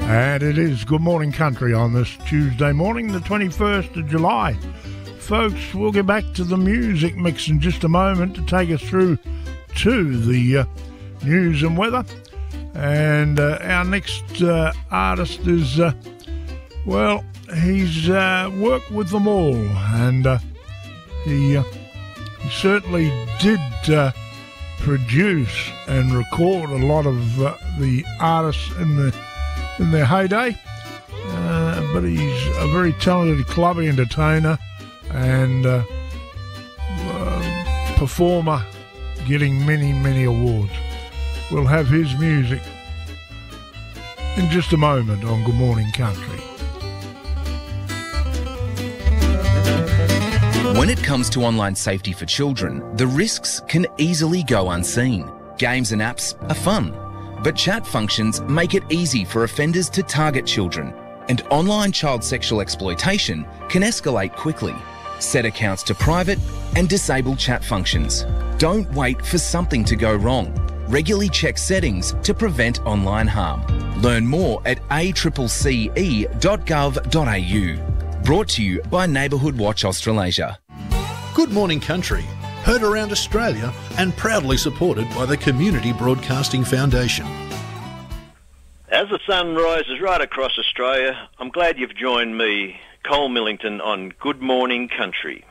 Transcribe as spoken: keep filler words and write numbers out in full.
And it is Good Morning Country on this Tuesday morning, the twenty-first of July. Folks, we'll get back to the music mix in just a moment to take us through to the uh, news and weather. And uh, our next uh, artist is, uh, well, he's uh, worked with them all. And uh, he, uh, he certainly did uh, produce and record a lot of uh, the artists in the in their heyday, uh, but he's a very talented club entertainer and uh, uh, performer, getting many, many awards. We'll have his music in just a moment on Good Morning Country. When it comes to online safety for children, the risks can easily go unseen. Games and apps are fun, but chat functions make it easy for offenders to target children, and online child sexual exploitation can escalate quickly. Set accounts to private and disable chat functions. Don't wait for something to go wrong. Regularly check settings to prevent online harm. Learn more at a c c c e dot gov dot a u. Brought to you by Neighbourhood Watch Australasia. Good Morning Country, heard around Australia and proudly supported by the Community Broadcasting Foundation. As the sun rises right across Australia, I'm glad you've joined me, Cole Millington, on Good Morning Country.